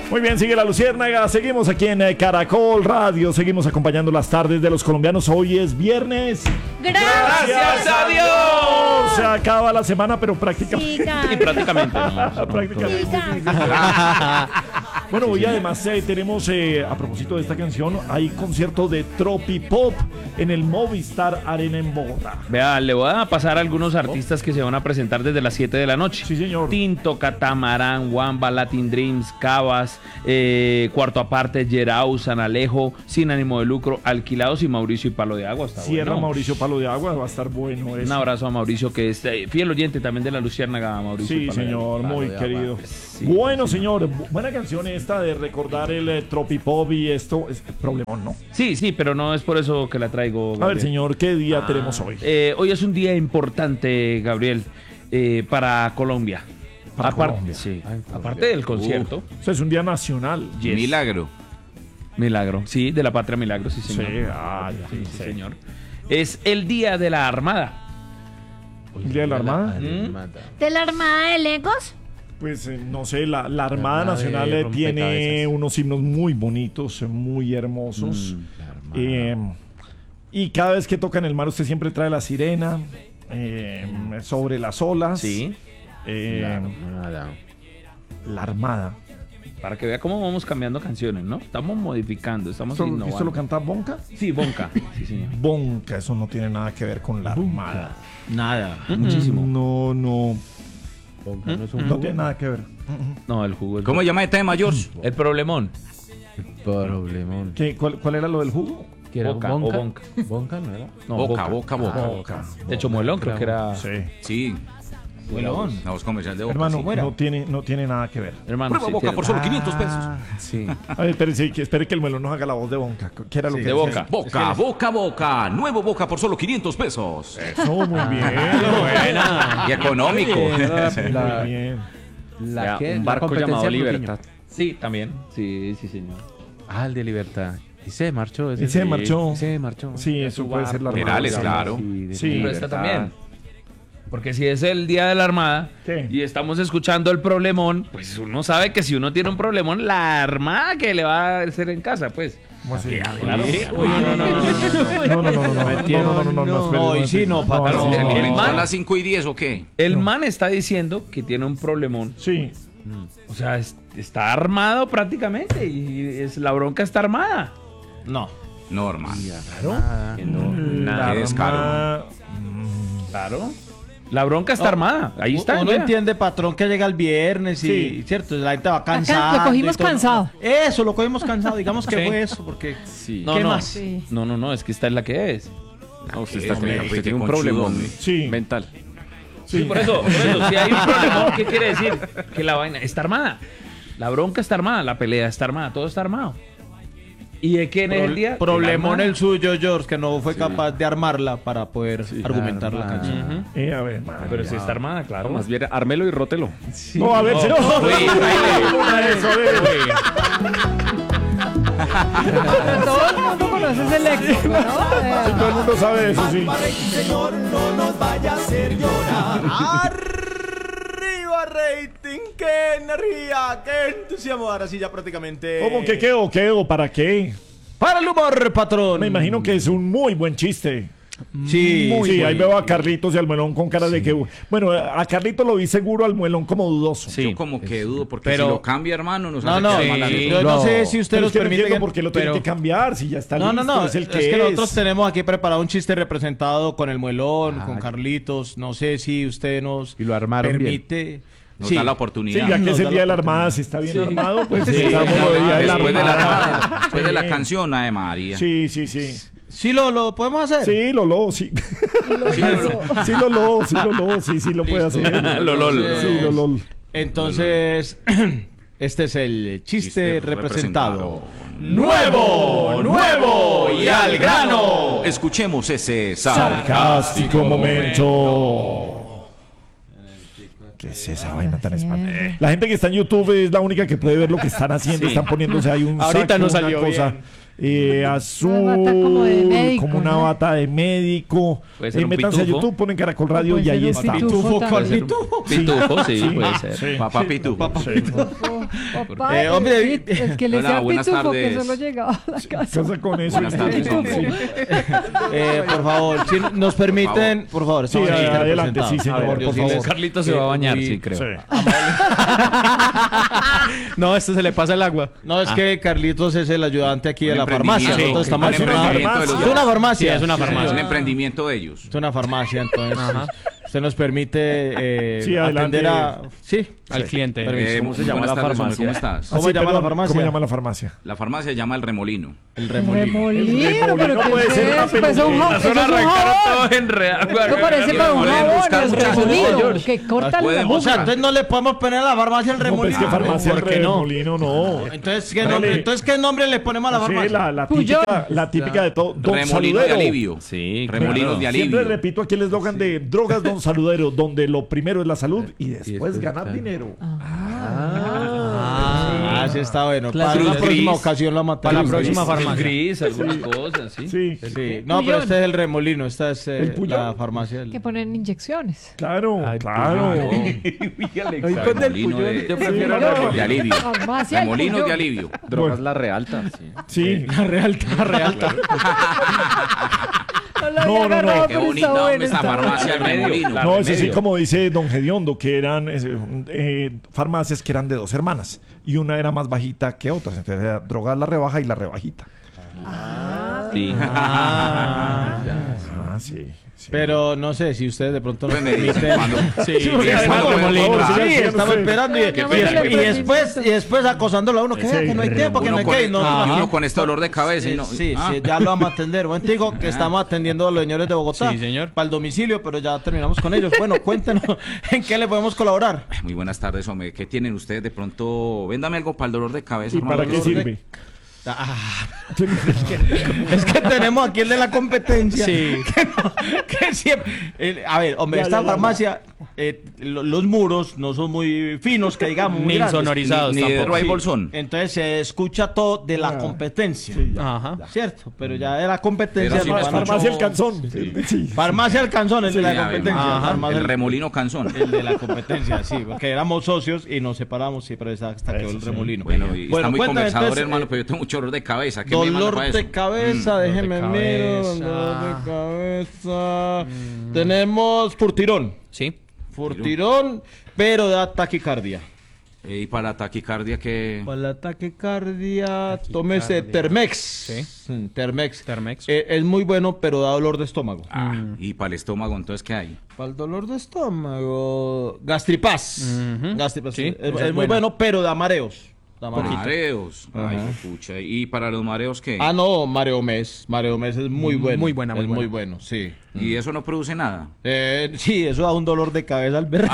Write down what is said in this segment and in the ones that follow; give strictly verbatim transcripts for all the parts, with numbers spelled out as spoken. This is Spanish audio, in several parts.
Muy bien, sigue la Luciérnaga. Seguimos aquí en Caracol Radio. Seguimos acompañando las tardes de los colombianos. Hoy es viernes. ¡Gracias, Gracias a Dios! Se acaba la semana, pero prácticamente. Sí, prácticamente. No, prácticamente. Sí, bueno, hoy además eh, tenemos, eh, a propósito de esta canción, hay concierto de Tropipop en el Movistar Arena en Bogotá. Vea, le voy a pasar a algunos artistas que se van a presentar desde las siete de la noche. Sí, señor. Tinto, Catamarán, Wamba, Latin Dreams, Cabas, eh, Cuarto Aparte, Yerau, San Alejo, Sin Ánimo de Lucro, Alquilados y Mauricio y Palo de Agua. Está Cierra bueno. Mauricio Palo de Agua, va a estar bueno eso. Un abrazo a Mauricio, que es eh, fiel oyente también de la Luciérnaga, Mauricio. Sí, Palo señor, Palo muy querido. Sí, bueno, sí, señor, buena canción esta de recordar el eh, Tropipop y esto es problemón, ¿no? Sí, sí, pero no es por eso que la traigo, Gabriel. A ver, señor, ¿qué día ah, tenemos hoy? Eh, hoy es un día importante, Gabriel, eh, para Colombia. Para Aparte, Colombia. Sí, aparte del concierto. Uh, o sea, es un día nacional. Yes. Milagro. Milagro, sí, de la patria Milagro, sí, señor. Sí, ah, ya, sí, sí, sí, señor. Es el día de la Armada. ¿El día de la Armada? ¿Mm? ¿De la Armada de Legos? Pues eh, no sé, la, la Armada la Nacional eh, tiene unos himnos muy bonitos, muy hermosos. Mm, eh, y cada vez que tocan el mar, usted siempre trae la sirena eh, sobre las olas. Sí. Eh, la Armada. La Armada. Para que vea cómo vamos cambiando canciones, ¿no? Estamos modificando, estamos ¿Esto, innovando. ¿Esto lo canta Bonca? Sí, Bonca. Sí, señor. Bonca, eso no tiene nada que ver con la Armada. Nada, mm-hmm. Muchísimo. No, no. Bonca no es un No jugo. Tiene nada que ver. No, el jugo. El ¿Cómo se llama el tema, George? El problemón. El problemón. ¿Qué, cuál, ¿Cuál era lo del jugo? ¿Qué era? Boca, ¿Bonca? O Bonca. ¿Bonca no era? No, boca, boca, boca. Ah, boca. De hecho, Muelón creo que era... Sí. Sí. Muelón. La voz comercial de Boca. Hermano, sí. no, tiene, no tiene nada que ver. Hermano, Prueba sí, Boca tiene... por solo quinientos pesos. Ah, sí. A ver, espere, sí, espere que el Muelón nos haga la voz de Bonca. ¿Qué era lo Sí, que de decía? Boca. Boca, boca, boca. Nuevo Boca por solo quinientos pesos. Eso, muy bien. Buena. Y económico. La, Muy bien. la, Ya, ¿qué? un La barco competencia llamado Blue Libertad. Sí, también. Sí, sí, señor. Ah, el de Libertad. Y se marchó. Ese Y se sí. marchó. Se marchó. Sí, eso puede ser la Armada. Perales, claro. Sí, de Sí. Pero esta Libertad. también. Porque si es el día de la Armada ¿Qué? y estamos escuchando el problemón, pues uno sabe que si uno tiene un problemón, la Armada que le va a hacer en casa, pues. ¿Cómo así? Claro. No, no, no, no, no, no, no, no, no, no, no, no, no, espere, No, y sí, no, para no, no, no, el no, man- ¿Son las cinco y diez o qué? El man está diciendo que tiene un problemón. Sí. O sea, es- está armado prácticamente y es, la bronca está armada. No. No, hermano. Nada. Que no, La nada. Qué descaro, Armada- Claro. La bronca está armada. Ahí está. Uno vea. entiende, patrón, que llega el viernes y, Sí. cierto, la gente va cansada. Lo cogimos cansado. Eso, lo cogimos cansado. Digamos que Sí. fue eso, porque... Sí. ¿Qué no, más? Sí. No, no, no, es que esta es la que es. No, usted está teniendo- usted tiene un problema problema. Sí. Mental. Sí, por eso, por eso, si hay un problema, ¿qué quiere decir? Que la vaina está armada. La bronca está armada, la pelea está armada, todo está armado. ¿Y de quién es el día? Problemón El el suyo, George, que no fue capaz de armarla para poder argumentar la, armada. canción. Ujú. Eh, a ver, madre. Pero si está armada, claro. Más bien, ármelo y rótelo. No, a ver, No. señor. Uy, Una de eso, a ver. Todo el mundo conoce ese léxico, ¿no? Sí, todo el mundo sabe eso, sí. Señor, no nos vaya a hacer llorar. ¡Arriba, rating! ¡Qué energía! ¡Qué entusiasmo! Ahora sí, ya prácticamente... ¿Cómo que qué o qué o para qué? ¡Para el humor, patrón! Me imagino que es un muy buen chiste. Sí, Sí, ahí veo a Carlitos y al Muelón con cara de que... Bueno, a Carlitos lo vi seguro, al Muelón como dudoso. Sí. Yo como que dudo, porque Pero- si lo cambia, hermano, nos No, hace no, quedar sí. mal a nosotros. yo no sé si usted Pero nos es que no permite... entiendo por qué lo tiene pero- que cambiar si ya está No, listo, no, no, es el es que que nosotros es. tenemos aquí preparado un chiste representado con el Muelón, con Carlitos. No sé si usted nos Y lo armaron permite... Nos Sí. da la Sí, oportunidad. ya que Nos es el da día la de la Armada, si está bien armado, pues Sí, estamos ya, lo de día de la Después de la, Armada. después de la Sí. canción, Ave María. Sí, sí, sí. Sí, lo, lo podemos hacer. Sí, Lolo, sí. Sí, pero- Sí, Lolo, sí, Lolo, sí, sí lo puede hacer. Lolol. Sí, Lolo. Entonces, este es el chiste, Chiste representado. ¡Nuevo! ¡Nuevo! ¡Y al grano! Escuchemos ese sal. Sarcástico momento. ¿Qué es esa vaina tan espantosa? La gente que está en YouTube es la única que puede ver lo que están haciendo. Sí. Están poniéndose ahí un Ahorita saco, no una salió cosa. bien. eh, azul, Una bata como de médico, como una ¿no? bata de médico. Puede ser Eh, un métanse a pitufo. YouTube, ponen Caracol Radio Puede y ser ahí un está. pitufo con también. pitufo. Pitufo, sí, puede ser. Sí. Papá Pitu. Papá, Eh, hombre, el, pit- el que le Hola, decía buenas pitufo que tardes. solo llegaba a la casa. Casa con eso. Buenas tardes, Sí. hombre. Eh, por favor, si nos permiten, por favor, Sí, estamos aquí adelante, sí, representados. señor, A ver, por yo sí favor. les- Carlitos se va a bañar, muy- sí, creo. Sí. No, esto se le pasa el agua. No, es que Carlitos es el ayudante aquí de Un la farmacia. emprendimiento, Nosotros estamos un en una emprendimiento de los Es una dos. farmacia. Sí, es una Sí, farmacia. Es un señor. emprendimiento de ellos. Es una farmacia, entonces. Usted nos permite eh, Sí, adelante. atender a. Sí. Al cliente. Permiso. Eh, ¿Cómo se llama buenas la tardes, hombre, farmacia? ¿Cómo estás? ¿Cómo Ah, sí, llama la perdón, farmacia? ¿Cómo llama la farmacia? La farmacia llama El Remolino. El remolino. Remolino, remolino pero ¿qué puede es ser una eso? Pues es un peluquería. jabón, eso es un jabón. todos enredados. Esto parece para un Pueden jabón, buscar el muchas remolino, cosas. que cortan Pueden la O sea, boca. entonces no le podemos poner a la farmacia el No, pues remolino. que farmacia ¿Por qué no? Remolino, no. Entonces, ¿qué Dale. nombre, entonces, ¿qué nombre le ponemos a la Sí, farmacia? la, la Puyol. típica, la típica de todo. Don Remolino de Saludero. alivio. Sí, Remolinos claro. de Siempre alivio. repito aquí el eslogan de Drogas Don Saludero, donde lo primero es la salud y después después ganar está. dinero. Ah, sí está bueno. Claro. Para la Cruz próxima gris. ocasión la matamos. Para la próxima farmacia. Gris, algunas cosas, ¿sí? Sí, Sí. No, pero este es el remolino. Esta es eh, ¿El Puyol? la farmacia. del- Que ponen inyecciones. claro, Ay, claro. Remolino de, Yo prefiero Sí, remolino. de alivio. Farmacia, el Remolinos Puyol. de alivio. Drogas La Realta. Sí. Sí, La realta, realta. No, la No, había no, no. agarrado, Qué pero bonita está bueno, esta está bueno. farmacia El Remolino. La no, es así remedio. como dice Don Gediondo, que eran eh, eh, farmacias que eran de dos hermanas y una era más bajita que otras. Entonces era drogar la rebaja y la rebajita. Sí. Ah, sí. sí. Pero no sé si ustedes de pronto nos Pues me dicen permiten. cuando- Sí, Sí, porque sí, estamos por remolino. favor, Sí, sigan estamos ustedes. esperando y, Qué y- pena. y después y después acosándolo a uno que vea Sí. que no hay tiempo, que no Uno hay con, que y no- y uno Ajá. con este dolor de cabeza. y Sí, no, sí, ah. sí, ya lo vamos a atender. Buen digo que estamos atendiendo a los señores de Bogotá. Sí, señor. Para el domicilio, pero ya terminamos con ellos. Bueno, cuéntenos en qué le podemos colaborar. Muy buenas tardes, hombre. ¿Qué tienen ustedes de pronto? Véndame algo para el dolor de cabeza. ¿Y hermano. para qué Dolor de- sirve? Ah, es que tenemos aquí el de la competencia. Sí. Que, no- que siempre. eh, a ver, hombre, Ya, esta ya, ya, farmacia, eh, lo- los muros no son muy finos, que digamos. Muy Ni grandes. sonorizados Ni- ni de tampoco. Roy Sí. Bolsón. Entonces se escucha todo de la Ah, competencia. sí, ya. Ajá. ¿Cierto? Pero ya de la competencia. Pero sí, lo pues, van a- Farmacia El Canzón. Sí. Farmacia El Canzón, el de la Sí, a ver, competencia. ajá, Farmacia el El- remolino canzón. El de la competencia, sí, porque éramos socios y nos separamos, sí, pero hasta hasta quedó el sí. remolino. Bueno, y está muy cuéntame, conversador, entonces, hermano, eh, pero yo tengo mucho dolor de cabeza. ¿Qué me manda Dolor para de eso? cabeza, Mm. déjeme Dolor de ver. cabeza. Dolor de cabeza. Tenemos furtirón. Sí. Furtirón, pero da taquicardia. Eh, Y para la taquicardia, que Para la taquicardia, tómese Termex. Mm, Termex. Termex. Eh, es muy bueno, pero da dolor de estómago. Ah, y para el estómago, entonces, ¿qué hay? Para el dolor de estómago, Gastripaz. Ujú. Gastripaz, Sí, sí, es, esa es es muy buena. bueno, pero da mareos. Da mareos. Mareos. Ay, Ajá. pucha. ¿Y para los mareos qué? Ah, no, Mareo Mes. Mareo Mes es muy bueno. Muy buena, muy es buena. muy bueno, sí. ¿Y eso no produce nada? Eh, sí, eso da un dolor de cabeza al ver.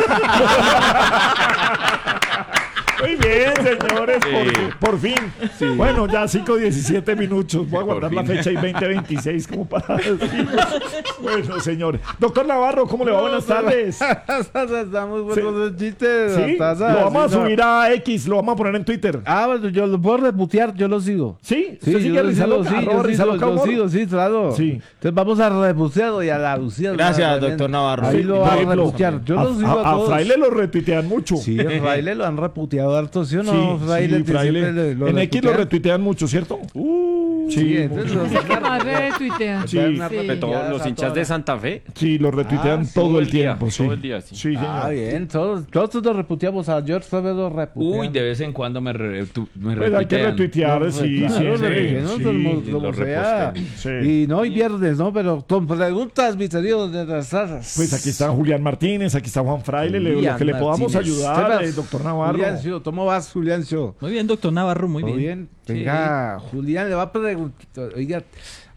Muy bien, señores, por, por fin. Bueno, ya cinco diecisiete minutos. Voy a guardar la fin. fecha y veinte veintiséis como para decir. Bueno, señores. Doctor Navarro, ¿cómo le va? Buenas tardes. Estamos buenos los chistes. ¿Sí? Taza, Lo vamos a sí, no. subir a X, lo vamos a poner en Twitter. Ah, bueno, yo lo puedo reputear, yo lo sigo. ¿Sí? Sí, ¿Usted sigue yo a lo Rizal sigo, Loca? sí, Arroba yo Rizal sigo, Loca yo Humor. sigo, sí, claro. Sí. Entonces vamos a reputear y a la Lucía. Gracias, también. doctor Navarro. Ahí Sí, lo por va a ejemplo, reputear. Yo a, lo sigo a, a- a todos. Fraile lo retuitean mucho. Sí, a Fraile lo han reputeado harto, ¿sí o no? Sí, Fraile, sí, que Fraile. siempre le- lo En X lo retuitean. retuitean mucho, ¿cierto? Uh, Sí, sí, entonces mucho. lo- Ese que más retuitea. Sí. Una Sí. De todos reputeada los a hinchas todas. de Santa Fe. Sí, lo retuitean Ah, sí, todo todo el el día, tiempo. Sí, todo el día, sí. sí, señor. Ah, bien, todos, todos lo reputeamos. A George Sober lo reputeamos. Uy, de vez en cuando me, re, tu, me Pues hay que retuitean. retuitear, sí, Claro, sí, lo sí, retuiteamos, sí, como- sí, como lo sea. repostean, sí. Y no, y viernes, ¿no? Pero con preguntas, mis queridos de las tazas. Pues aquí está Julián Martínez, aquí está Juan Fraile, le- lo Julián que le podamos Martínez. ayudar, Sebas, eh, doctor Navarro. Juliancio, ¿cómo vas, Juliancio? Muy bien, doctor Navarro, muy ¿Todo bien. bien? Venga, Julián le va a preguntar, oiga,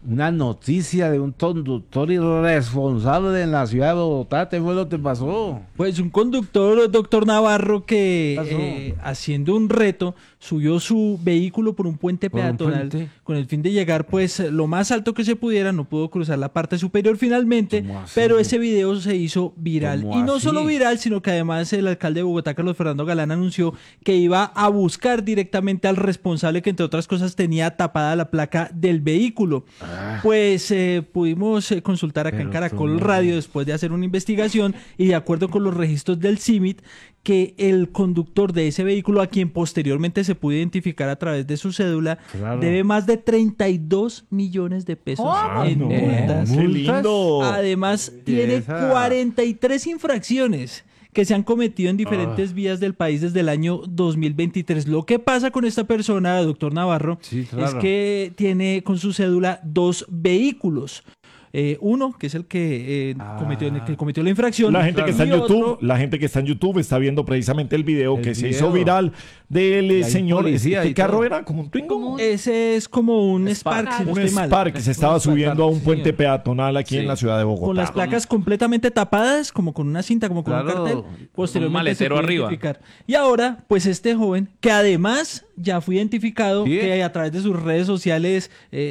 una noticia de un conductor irresponsable en la ciudad de Bogotá. ¿Qué fue lo que pasó? Pues un conductor, doctor Navarro, que ¿Pasó? eh, haciendo un reto subió su vehículo por un puente ¿Por un peatonal puente? con el fin de llegar pues lo más alto que se pudiera, no pudo cruzar la parte superior finalmente, ¿Cómo así? pero ese video se hizo viral. ¿Cómo Y no así? solo viral, sino que además el alcalde de Bogotá, Carlos Fernando Galán, anunció que iba a buscar directamente al responsable que entre otras cosas tenía tapada la placa del vehículo. Pues eh, pudimos eh, consultar acá en Pero Caracol ¿cómo? Radio después de hacer una investigación y de acuerdo con los registros del C I M I T, que el conductor de ese vehículo, a quien posteriormente se pudo identificar a través de su cédula, Claro. debe más de treinta y dos millones de pesos Ah, en no, multas. qué lindo. Además, tiene Belleza. cuarenta y tres infracciones que se han cometido en diferentes vías del país desde el año dos mil veintitrés. Lo que pasa con esta persona, doctor Navarro, Sí, claro. es que tiene con su cédula dos vehículos. Eh, uno, que es el que, eh, cometió, el que cometió la infracción. La gente que está en y YouTube, otro- la gente que está en YouTube está viendo precisamente el video El que se video. hizo viral del eh, Y hay señor. policía ¿Qué y carro todo. era? ¿Como un Twingo? Ese es como un Spark, si no Un estoy mal. Spark que se estaba Un Spark, subiendo a un sí, puente señor. peatonal aquí en la ciudad de Bogotá. Con las placas completamente tapadas, como con una cinta, como con un Claro. cartel. Posteriormente Un maletero se pudo arriba. identificar. Y ahora, pues este joven, que además ya fue identificado, Bien. que a través de sus redes sociales eh,